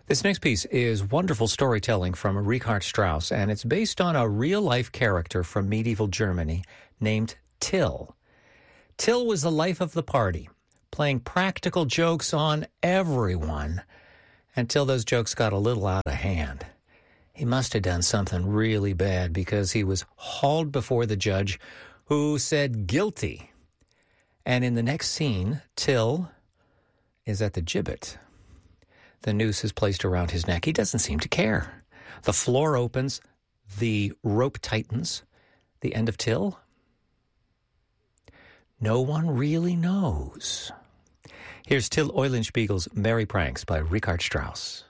This next piece is wonderful storytelling from Richard Strauss, and it's based on a real-life character from medieval Germany named Till. Till was the life of the party, playing practical jokes on everyone until those jokes got a little out of hand. He must have done something really bad because he was hauled before the judge, who said guilty. And in the next scene, Till is at the gibbet. The noose is placed around his neck. He doesn't seem to care. The floor opens. The rope tightens. The end of Till? No one really knows. Here's Till Eulenspiegel's Merry Pranks by Richard Strauss.